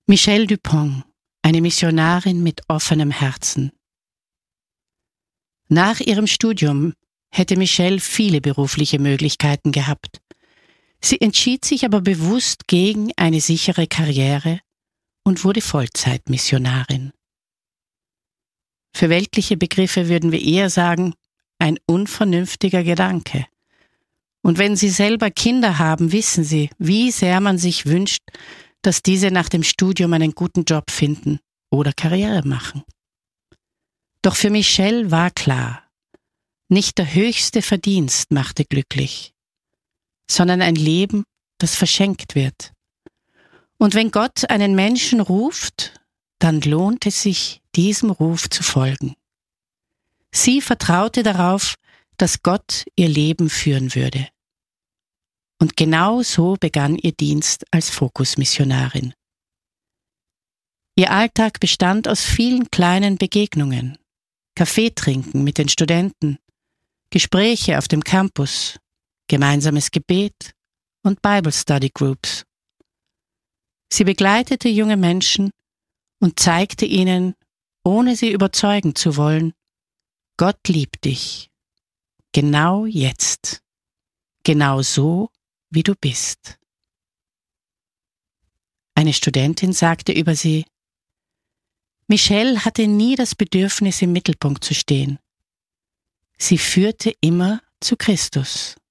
Michelle Dupont, eine Missionarin mit offenem Herzen. Nach ihrem Studium hätte Michelle viele berufliche Möglichkeiten gehabt. Sie entschied sich aber bewusst gegen eine sichere Karriere und wurde Vollzeitmissionarin. Für weltliche Begriffe würden wir eher sagen, ein unvernünftiger Gedanke. Und wenn Sie selber Kinder haben, wissen Sie, wie sehr man sich wünscht, dass diese nach dem Studium einen guten Job finden oder Karriere machen. Doch für Michelle war klar, nicht der höchste Verdienst machte glücklich, sondern ein Leben, das verschenkt wird. Und wenn Gott einen Menschen ruft, dann lohnt es sich, diesem Ruf zu folgen. Sie vertraute darauf, dass Gott ihr Leben führen würde. Und genau so begann ihr Dienst als Fokusmissionarin. Ihr Alltag bestand aus vielen kleinen Begegnungen, Kaffee trinken mit den Studenten, Gespräche auf dem Campus, gemeinsames Gebet und Bible Study Groups. Sie begleitete junge Menschen und zeigte ihnen, ohne sie überzeugen zu wollen, Gott liebt dich, genau jetzt, genau so, wie du bist. Eine Studentin sagte über sie: Michelle hatte nie das Bedürfnis, im Mittelpunkt zu stehen. Sie führte immer zu Christus.